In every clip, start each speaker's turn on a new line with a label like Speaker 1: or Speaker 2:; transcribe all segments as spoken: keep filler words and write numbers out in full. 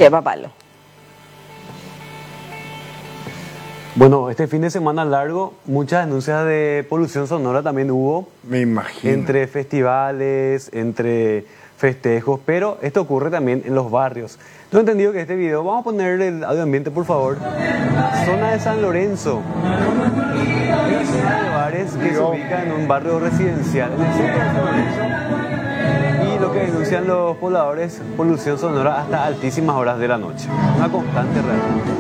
Speaker 1: Qué papalo.
Speaker 2: Bueno, este fin de semana largo, muchas denuncias de polución sonora también hubo.
Speaker 3: Me imagino.
Speaker 2: Entre festivales, entre festejos, pero esto ocurre también en los barrios. Tengo entendido que este video, vamos a poner el audio ambiente por favor. Zona de San Lorenzo. Es una zona de bares que se ubica en un barrio residencial, en el centro de San Lorenzo. Y lo que denuncian los pobladores, polución sonora hasta altísimas horas de la noche. Una constante realmente.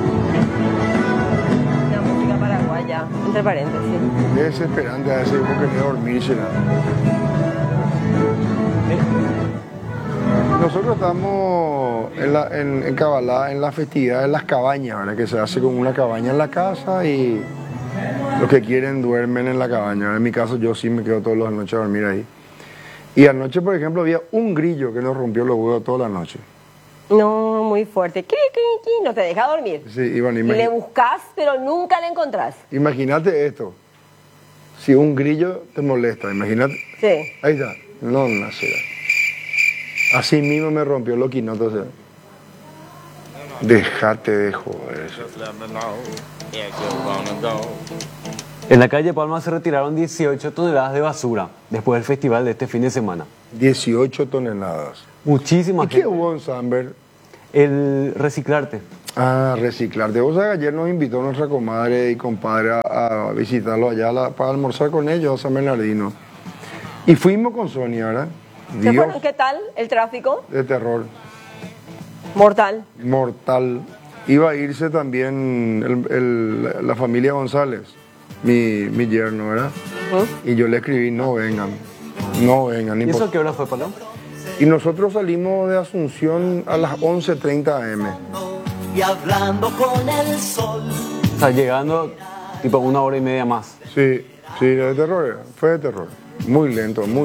Speaker 1: Una música paraguaya, entre paréntesis.
Speaker 3: Desesperante a veces porque ni dormirse nada. Nosotros estamos en, la, en, en Cabalá, en la festividad de las cabañas, ¿verdad? Que se hace con una cabaña en la casa y los que quieren duermen en la cabaña. En mi caso yo sí me quedo todas las noches a dormir ahí. Y anoche, por ejemplo, había un grillo que nos rompió los huevos toda la noche.
Speaker 1: No, muy fuerte. Cri, cri, cri, no te deja dormir.
Speaker 3: Sí, Iván,
Speaker 1: Y
Speaker 3: imagi-
Speaker 1: le buscas, pero nunca le encontrás.
Speaker 3: imagínate esto. Si un grillo te molesta, imagínate.
Speaker 1: Sí.
Speaker 3: Ahí está. No, no será. Así mismo me rompió los quinotos. O sea. Déjate de joder.
Speaker 2: En la calle Palma se retiraron dieciocho toneladas de basura después del festival de este fin de semana.
Speaker 3: dieciocho toneladas.
Speaker 2: Muchísima
Speaker 3: ¿Y qué
Speaker 2: gente.
Speaker 3: hubo en Samber?
Speaker 2: El reciclarte.
Speaker 3: Ah, reciclar. De vos sabés, ayer nos invitó nuestra comadre y compadre a, a visitarlo allá a la- para almorzar con ellos a San Bernardino. Y fuimos con Sonia, ¿verdad?
Speaker 1: ¿Se
Speaker 3: Dios,
Speaker 1: fueron? ¿Qué tal el tráfico?
Speaker 3: de terror.
Speaker 1: Mortal.
Speaker 3: Mortal. Iba a irse también el- el- la familia González, mi, mi yerno, ¿verdad?
Speaker 1: ¿Mm?
Speaker 3: Y yo le escribí, no vengan, no vengan.
Speaker 2: ¿Y
Speaker 3: impos-
Speaker 2: eso a qué hora fue, Pablo?
Speaker 3: Y nosotros salimos de Asunción a las once treinta a eme.
Speaker 4: Y hablando con el sol.
Speaker 2: O sea, llegando tipo una hora y media más.
Speaker 3: Sí, sí, de terror, era. Fue de terror. Muy lento, muy